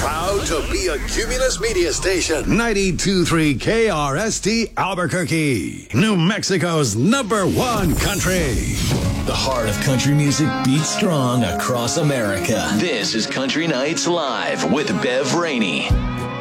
Proud to be a Cumulus Media Station. 92.3 KRST Albuquerque. New Mexico's #1 country. The heart of country music beats strong across America. This is Country Nights Live with Bev Rainey.